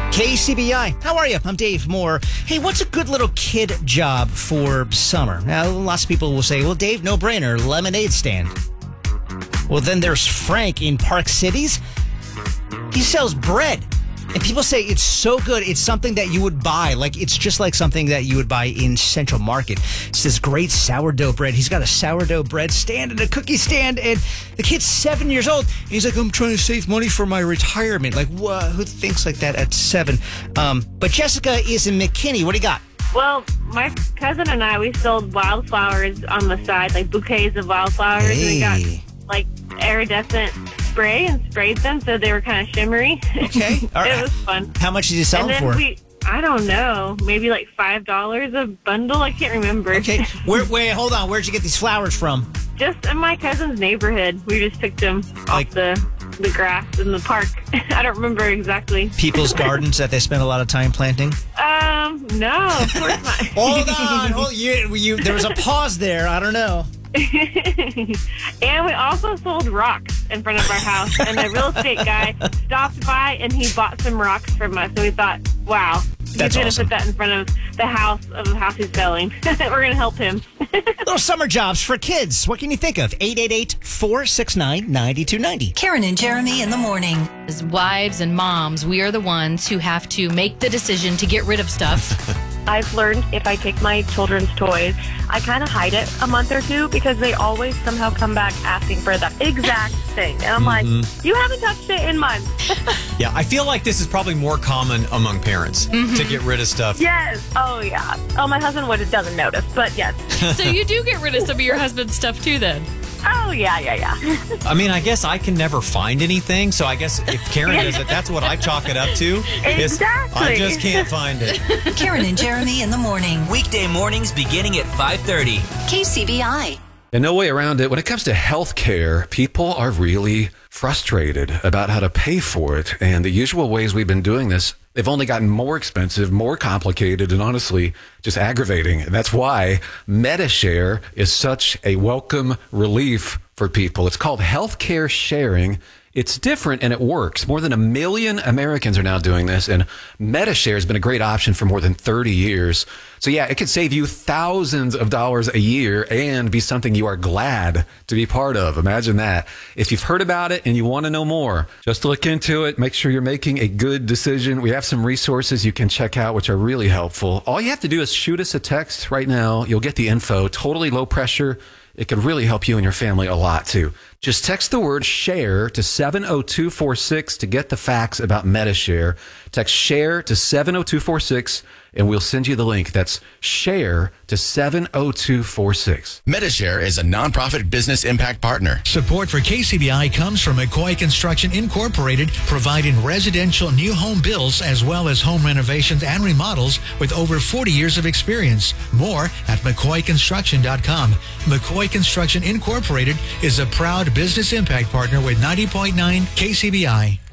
KCBI. How are you? I'm Dave Moore. Hey, what's a good little kid job for summer? Now, lots of people will say, well, Dave, no brainer, lemonade stand. Well, then there's Frank in Park Cities. He sells bread. And people say it's so good, it's something that you would buy. Like, it's just like something that you would buy in Central Market. It's this great sourdough bread. He's got a sourdough bread stand and a cookie stand. And the kid's 7 years old. And he's like, I'm trying to save money for my retirement. Like, who thinks like that at 7? But Jessica is in McKinney. What do you got? Well, my cousin and I, we sold wildflowers on the side, like bouquets of wildflowers. Hey. And we got, like, iridescent spray and sprayed them so they were kind of shimmery. Okay. All right. It was fun. How much did you sell them for? I don't know, maybe like $5 a bundle. I can't remember. Okay. Wait, hold on. Where'd you get these flowers from? Just in my cousin's neighborhood. We just picked them off the grass in the park. I don't remember exactly. People's gardens that they spend a lot of time planting? No, of course not. Hold on. There was a pause there. I don't know. And we also sold rocks in front of our house. And the real estate guy stopped by and he bought some rocks from us. And we thought, wow, that's he's going to awesome. put that in front of the house he's selling. We're going to help him. Little summer jobs for kids. What can you think of? 888-469-9290. Karen and Jeremy in the morning. As wives and moms, we are the ones who have to make the decision to get rid of stuff. I've learned if I take my children's toys, I kind of hide it a month or two because they always somehow come back asking for the exact thing. And I'm like, you haven't touched it in months. Yeah, I feel like this is probably more common among parents to get rid of stuff. Yes. Oh, yeah. Oh, my husband doesn't notice, but yes. So you do get rid of some of your husband's stuff too then? Oh, yeah. I mean, I guess I can never find anything, so I guess if Karen does it, that's what I chalk it up to. Exactly. I just can't find it. Karen and Jeremy in the morning. Weekday mornings beginning at 5:30. KCBI. And no way around it. When it comes to health care, people are really frustrated about how to pay for it. And the usual ways we've been doing this, they've only gotten more expensive, more complicated, and honestly, just aggravating. And that's why Medi-Share is such a welcome relief for people. It's called healthcare sharing. It's different and it works. More than 1 million Americans are now doing this, and Medi-Share has been a great option for more than 30 years. So yeah, it could save you thousands of dollars a year and be something you are glad to be part of. Imagine that. If you've heard about it and you want to know more, just look into it. Make sure you're making a good decision. We have some resources you can check out, which are really helpful. All you have to do is shoot us a text right now. You'll get the info. Totally low pressure. It could really help you and your family a lot, too. Just text the word SHARE to 70246 to get the facts about Medi-Share. Text SHARE to 70246, and we'll send you the link. That's SHARE to 70246. Medi-Share is a nonprofit business impact partner. Support for KCBI comes from McCoy Construction Incorporated, providing residential new home builds as well as home renovations and remodels with over 40 years of experience. More at McCoyConstruction.com. McCoy Construction Incorporated is a proud business impact partner with 90.9 KCBI.